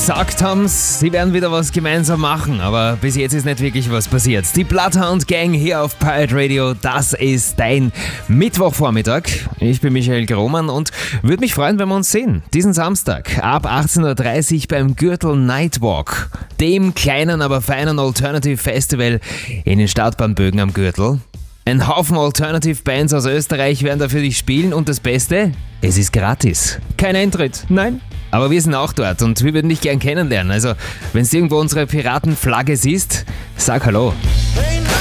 gesagt haben, sie werden wieder was gemeinsam machen, aber bis jetzt ist nicht wirklich was passiert. Die Bloodhound Gang hier auf Pirate Radio, das ist dein Mittwochvormittag. Ich bin Michael Grohmann und würde mich freuen, wenn wir uns sehen. Diesen Samstag ab 18.30 Uhr beim Gürtel Nightwalk, dem kleinen, aber feinen Alternative Festival in den Stadtbahnbögen am Gürtel. Ein Haufen Alternative Bands aus Österreich werden da für dich spielen und das Beste, es ist gratis. Kein Eintritt, nein. Aber wir sind auch dort und wir würden dich gern kennenlernen. Also, wenn du irgendwo unsere Piratenflagge siehst, sag Hallo. Hey!